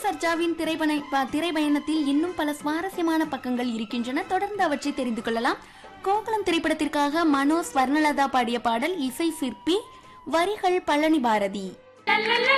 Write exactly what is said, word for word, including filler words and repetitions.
சர்ஜாவின் திரைப்பய திரைப்பயணத்தில் இன்னும் பல சுவாரஸ்யமான பக்கங்கள் இருக்கின்றன. தொடர்ந்து அவற்றை தெரிந்து கொள்ளலாம். கோகுலம் திரைப்படத்திற்காக மனோஜ் வர்ணலதா பாடிய பாடல், இசை சிற்பி, வரிகள் பழனி பாரதி.